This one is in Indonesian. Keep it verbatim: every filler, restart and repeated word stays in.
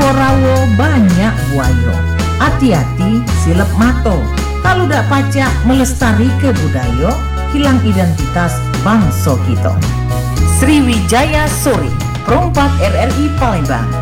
rawo-rawo banyak buayo. Hati-hati silep mato. Kalau dak pacak melestari ke budaya, hilang identitas bangsa kita. Sriwijaya Sore, perompak R R I Palembang.